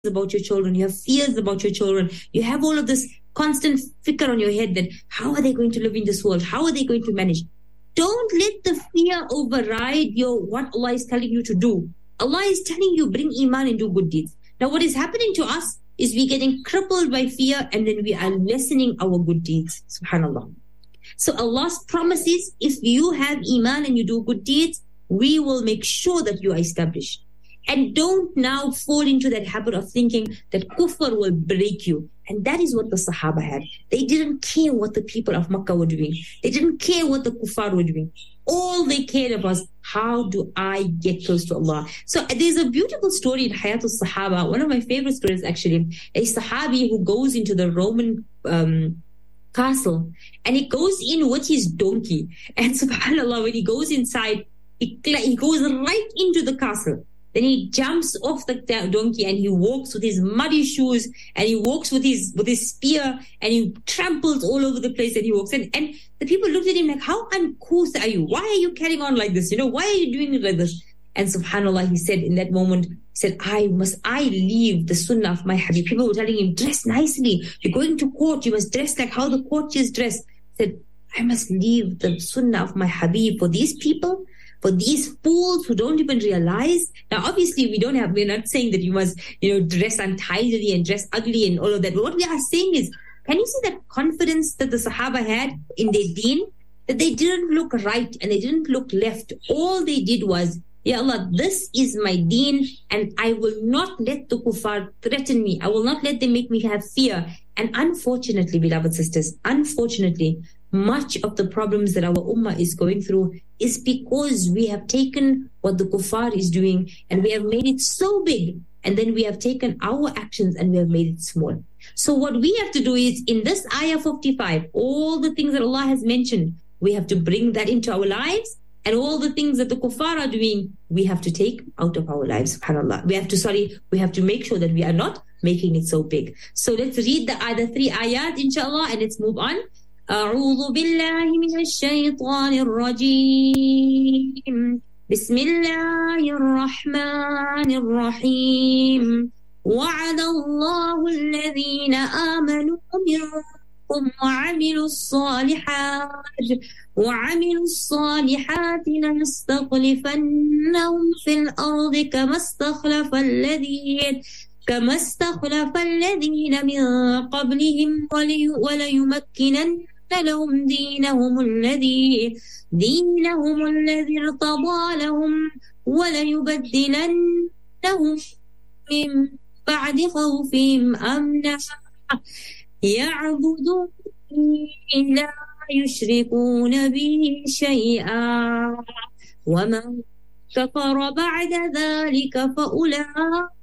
about your children, you have fears about your children, you have all of this constant fikr on your head that how are they going to live in this world? How are they going to manage? Don't let the fear override what Allah is telling you to do. Allah is telling you, bring iman and do good deeds. Now what is happening to us is we're getting crippled by fear and then we are lessening our good deeds. Subhanallah. So Allah's promise is, if you have iman and you do good deeds, we will make sure that you are established. And don't now fall into that habit of thinking that kufr will break you. And that is what the Sahaba had. They didn't care what the people of Makkah were doing. They didn't care what the kuffar were doing. All they cared about was, how do I get close to Allah? So there's a beautiful story in Hayatul Sahaba. One of my favorite stories, actually. A Sahabi who goes into the Roman castle and he goes in with his donkey. And subhanAllah, when he goes inside, he goes right into the castle. Then he jumps off the donkey and he walks with his muddy shoes and he walks with his spear and he tramples all over the place and he walks in. And the people looked at him like, how uncouth are you? Why are you carrying on like this? Why are you doing it like this? And subhanAllah, he said in that moment, he said, must I leave the sunnah of my Habib? People were telling him, dress nicely. You're going to court. You must dress like how the courtiers dress. He said, I must leave the sunnah of my Habib for these people? For these fools who don't even realize. Now, obviously, we're not saying that you must, dress untidily and dress ugly and all of that. But what we are saying is, can you see that confidence that the Sahaba had in their deen? That they didn't look right and they didn't look left. All they did was, Ya Allah, this is my deen and I will not let the kuffar threaten me. I will not let them make me have fear. And unfortunately, beloved sisters, much of the problems that our ummah is going through is because we have taken what the kuffar is doing and we have made it so big, and then we have taken our actions and we have made it small. So what we have to do is, in this ayah 55, all the things that Allah has mentioned, we have to bring that into our lives, and all the things that the kuffar are doing, we have to take out of our lives, subhanAllah. We have to make sure that we are not making it so big. So let's read the 3 ayat, inshallah, and let's move on. أعوذ بالله من الشيطان الرجيم بسم الله الرحمن الرحيم وعد الله الذين آمنوا منكم وعملوا الصالحات لنستخلفنهم في الأرض كما استخلف الذين من قبلهم وليمكنن لهم دينهم الذي ارتضى لهم وليبدلنهم من بعد خوفهم أمنا يعبدونني لا يشركون به شيئا ومن كفر بعد ذلك فأولئك